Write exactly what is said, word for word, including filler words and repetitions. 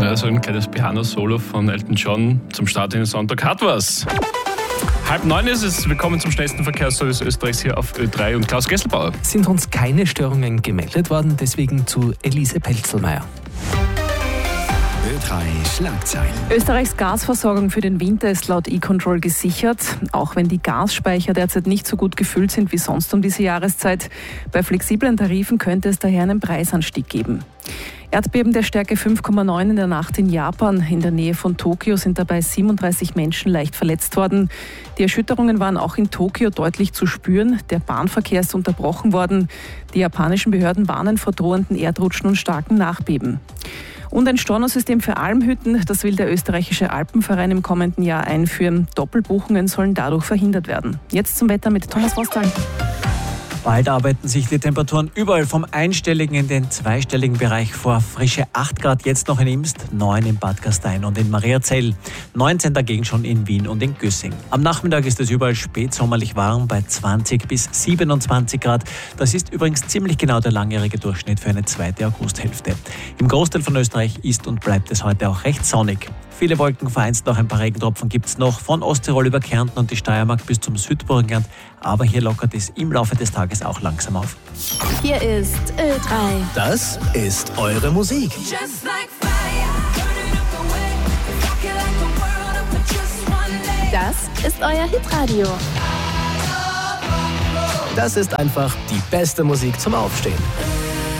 Ja, so ein kleines Piano-Solo von Elton John zum Start in den Sonntag hat was. Halb neun ist es. Willkommen zum schnellsten Verkehrsservice Österreichs hier auf Ö drei und Klaus Gesselbauer. Sind uns keine Störungen gemeldet worden, deswegen zu Elise Pelzelmeier. Ö drei Schlagzeilen. Österreichs Gasversorgung für den Winter ist laut E-Control gesichert, auch wenn die Gasspeicher derzeit nicht so gut gefüllt sind wie sonst um diese Jahreszeit. Bei flexiblen Tarifen könnte es daher einen Preisanstieg geben. Erdbeben der Stärke fünf Komma neun in der Nacht in Japan. In der Nähe von Tokio sind dabei siebenunddreißig Menschen leicht verletzt worden. Die Erschütterungen waren auch in Tokio deutlich zu spüren. Der Bahnverkehr ist unterbrochen worden. Die japanischen Behörden warnen vor drohenden Erdrutschen und starken Nachbeben. Und ein Stornosystem für Almhütten, das will der österreichische Alpenverein im kommenden Jahr einführen. Doppelbuchungen sollen dadurch verhindert werden. Jetzt zum Wetter mit Thomas Wostal. Bald arbeiten sich die Temperaturen überall vom einstelligen in den zweistelligen Bereich vor. Frische acht Grad jetzt noch in Imst, neun in Bad Gastein und in Mariazell, neunzehn dagegen schon in Wien und in Güssing. Am Nachmittag ist es überall spätsommerlich warm bei zwanzig bis siebenundzwanzig Grad. Das ist übrigens ziemlich genau der langjährige Durchschnitt für eine zweite Augusthälfte. Im Großteil von Österreich ist und bleibt es heute auch recht sonnig. Viele Wolken, vereinzelt auch ein paar Regentropfen gibt es noch, von Osttirol über Kärnten und die Steiermark bis zum Südburgenland. Aber hier lockert es im Laufe des Tages auch langsam auf. Hier ist Ö drei. Das ist eure Musik. Das ist euer Hitradio. Das ist einfach die beste Musik zum Aufstehen.